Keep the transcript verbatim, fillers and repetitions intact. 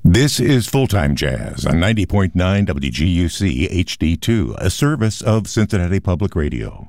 This is Full-Time Jazz on ninety point nine W G U C H D two, a service of Cincinnati Public Radio.